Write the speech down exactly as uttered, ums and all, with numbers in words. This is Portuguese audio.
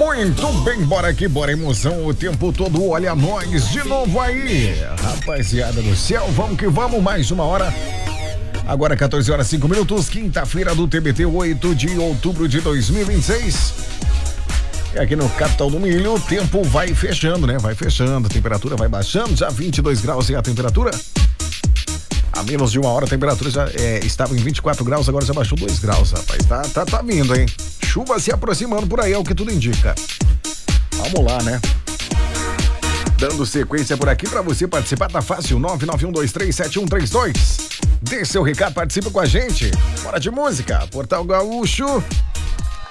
Muito bem, bora aqui, bora emoção o tempo todo, olha nós de novo aí, rapaziada do céu, vamos que vamos, mais uma hora, agora quatorze horas e cinco minutos, quinta-feira do T B T, oito de outubro de dois mil e vinte e seis, e aqui no Capital do Milho, o tempo vai fechando, né, vai fechando, a temperatura vai baixando, já vinte e dois graus e a temperatura, a menos de uma hora a temperatura já é, estava em vinte e quatro graus, agora já baixou dois graus, rapaz, tá, tá, tá vindo, hein. Chuva se aproximando por aí, é o que tudo indica. Vamos lá, né? Dando sequência por aqui pra você participar, tá fácil, nove nove um dois três sete um três dois. Dê seu recado, participa com a gente. Bora de música, Portal Gaúcho.